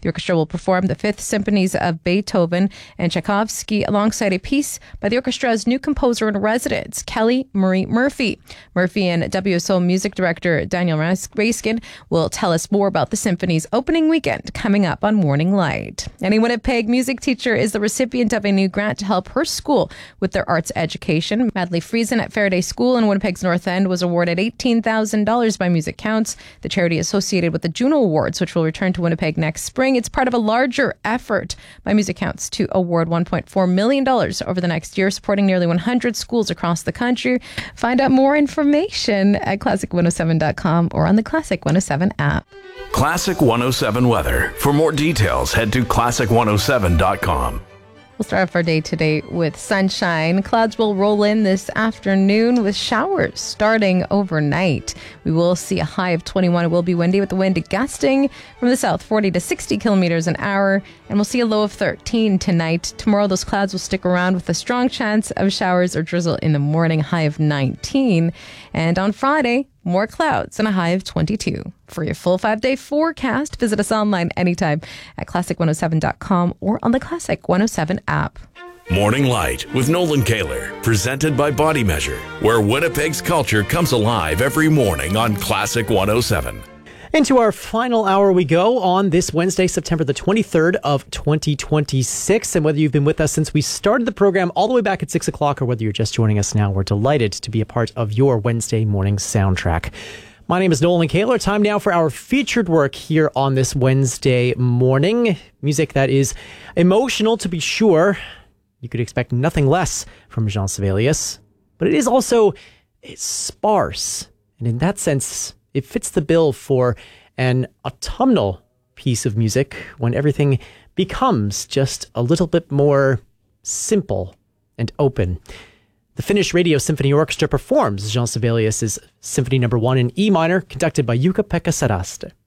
The orchestra will perform the Fifth Symphonies of Beethoven and Tchaikovsky alongside a piece by the orchestra's new composer in residence, Kelly Marie Murphy. Murphy and WSO music director Daniel Raskin will tell us more about the symphony's opening weekend coming up on Morning Light. And a Winnipeg music teacher is the recipient of a new grant to help her school with their arts education. Madeleine Friesen at Faraday School in Winnipeg's North End was awarded $18,000 by Music Counts, the charity associated with the Juno Awards, which will return to Winnipeg next spring. It's part of a larger effort by Music Counts to award $1.4 million over the next year, supporting nearly 100 schools across the country. Find out more information at classic107.com or on the Classic 107 app. Classic 107 weather. For more details, head to classic107.com. We'll start off our day today with sunshine. Clouds will roll in this afternoon with showers starting overnight. We will see a high of 21. It will be windy with the wind gusting from the south 40 to 60 kilometers an hour. And we'll see a low of 13 tonight. Tomorrow, those clouds will stick around with a strong chance of showers or drizzle in the morning, high of 19. And on Friday, more clouds and a high of 22. For your full 5-day forecast, visit us online anytime at classic107.com or on the Classic 107 app. Morning Light with Nolan Kaler, presented by Body Measure, where Winnipeg's culture comes alive every morning on Classic 107. Into our final hour we go on this Wednesday, September the 23rd of 2026. And whether you've been with us since we started the program all the way back at 6 o'clock or whether you're just joining us now, we're delighted to be a part of your Wednesday morning soundtrack. My name is Nolan Kaler. Time now for our featured work here on this Wednesday morning. Music that is emotional, to be sure. You could expect nothing less from Jean Sibelius. But it is also sparse. And in that sense, it fits the bill for an autumnal piece of music when everything becomes just a little bit more simple and open. The Finnish Radio Symphony Orchestra performs Jean Sibelius' Symphony No. 1 in E minor, conducted by Jukka-Pekka Saraste.